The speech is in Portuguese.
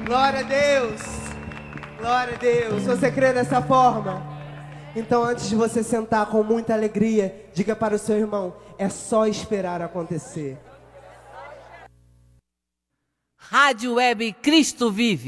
Glória a Deus. Glória a Deus. Você crê dessa forma? Então, antes de você sentar com muita alegria, diga para o seu irmão, é só esperar acontecer. Rádio Web Cristo Vive.